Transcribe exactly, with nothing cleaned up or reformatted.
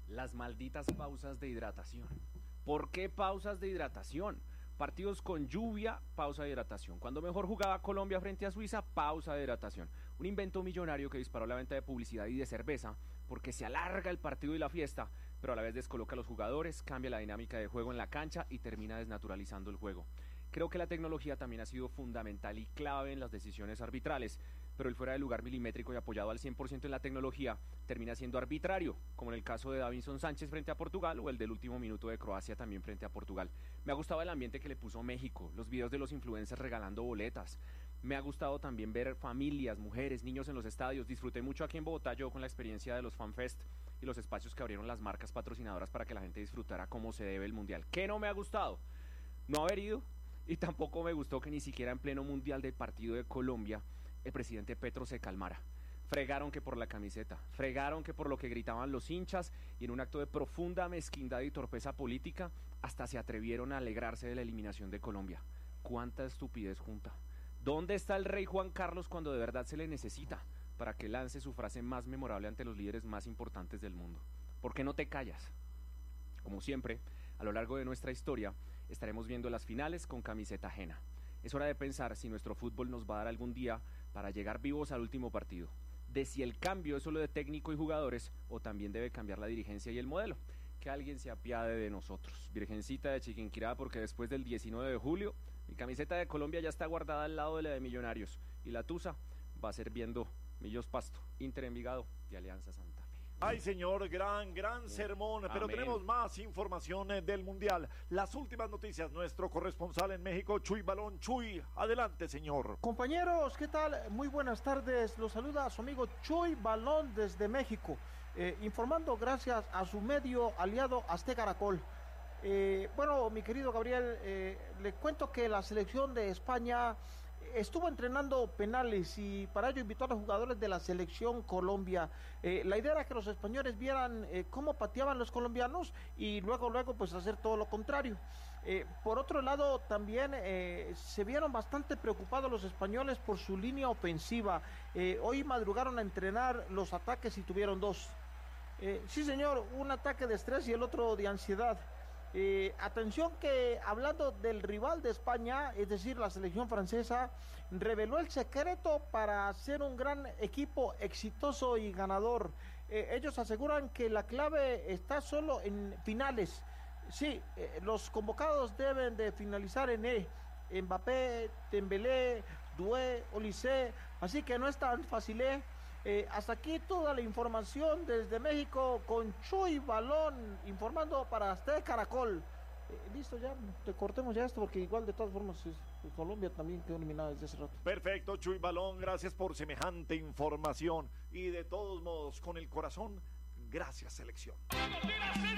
Las malditas pausas de hidratación. ¿Por qué pausas de hidratación? Partidos con lluvia, pausa de hidratación. Cuando mejor jugaba Colombia frente a Suiza, pausa de hidratación. Un invento millonario que disparó la venta de publicidad y de cerveza porque se alarga el partido y la fiesta, pero a la vez descoloca a los jugadores, cambia la dinámica de juego en la cancha y termina desnaturalizando el juego. Creo que la tecnología también ha sido fundamental y clave en las decisiones arbitrales, pero el fuera de lugar milimétrico y apoyado al cien por ciento en la tecnología termina siendo arbitrario, como en el caso de Davinson Sánchez frente a Portugal o el del último minuto de Croacia también frente a Portugal. Me ha gustado el ambiente que le puso México, los videos de los influencers regalando boletas. Me ha gustado también ver familias, mujeres, niños en los estadios. Disfruté mucho aquí en Bogotá yo con la experiencia de los FanFest y los espacios que abrieron las marcas patrocinadoras para que la gente disfrutara como se debe el Mundial. ¿Qué no me ha gustado? No haber ido. Y tampoco me gustó que ni siquiera en pleno mundial del partido de Colombia el presidente Petro se calmara. Fregaron que por la camiseta, fregaron que por lo que gritaban los hinchas y en un acto de profunda mezquindad y torpeza política hasta se atrevieron a alegrarse de la eliminación de Colombia. ¡Cuánta estupidez junta! ¿Dónde está el rey Juan Carlos cuando de verdad se le necesita para que lance su frase más memorable ante los líderes más importantes del mundo? ¿Por qué no te callas? Como siempre, a lo largo de nuestra historia, estaremos viendo las finales con camiseta ajena. Es hora de pensar si nuestro fútbol nos va a dar algún día para llegar vivos al último partido. De si el cambio es solo de técnico y jugadores o también debe cambiar la dirigencia y el modelo. Que alguien se apiade de nosotros. Virgencita de Chiquinquirá, porque después del diecinueve de julio, mi camiseta de Colombia ya está guardada al lado de la de Millonarios. Y la tusa va a ser viendo Millos Pasto, Inter Envigado y Alianza Santa Fe. Ay, señor, gran, gran sermón, pero Amén. Tenemos más información eh, del Mundial. Las últimas noticias, nuestro corresponsal en México, Chuy Balón. Chuy, adelante, señor. Compañeros, ¿qué tal? Muy buenas tardes. Los saluda su amigo Chuy Balón desde México, eh, informando gracias a su medio aliado Azteca Caracol. Eh, bueno, mi querido Gabriel, eh, le cuento que la selección de España estuvo entrenando penales y para ello invitó a los jugadores de la selección Colombia. Eh, la idea era que los españoles vieran eh, cómo pateaban los colombianos y luego, luego pues hacer todo lo contrario. Eh, por otro lado, también eh, se vieron bastante preocupados los españoles por su línea ofensiva. Eh, hoy madrugaron a entrenar los ataques y tuvieron dos. Eh, sí, señor, un ataque de estrés y el otro de ansiedad. Eh, atención que hablando del rival de España, es decir, la selección francesa, reveló el secreto para ser un gran equipo exitoso y ganador. Eh, ellos aseguran que la clave está solo en finales. Sí, eh, los convocados deben de finalizar en E. Mbappé, Dembélé, Doué, Olise, así que no es tan fácil, ¿eh? Eh, hasta aquí toda la información desde México con Chuy Balón informando para Azteca Caracol. Eh, listo, ya, te cortemos ya esto porque igual de todas formas eh, Colombia también quedó eliminada desde hace rato. Perfecto, Chuy Balón, gracias por semejante información y de todos modos, con el corazón, gracias, selección.